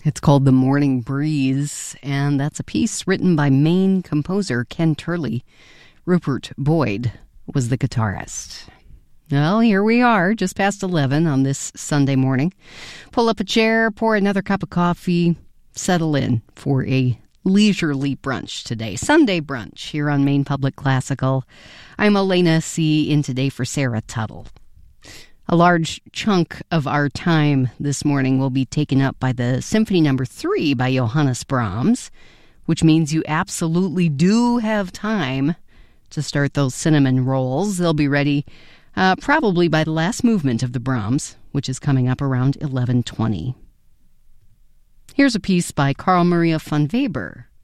It's called The Morning Breeze, and that's a piece written by Maine composer Ken Turley. Rupert Boyd was the guitarist. Well, here we are, just past 11 on this Sunday morning. Pull up a chair, pour another cup of coffee, settle in for a leisurely brunch today. Sunday brunch here on Maine Public Classical. I'm Elena C. in today for Sarah Tuttle. A large chunk of our time this morning will be taken up by the Symphony No. 3 by Johannes Brahms, which means you absolutely do have time to start those cinnamon rolls. They'll be ready probably by the last movement of the Brahms, which is coming up around 11:20. Here's a piece by Carl Maria von Weber,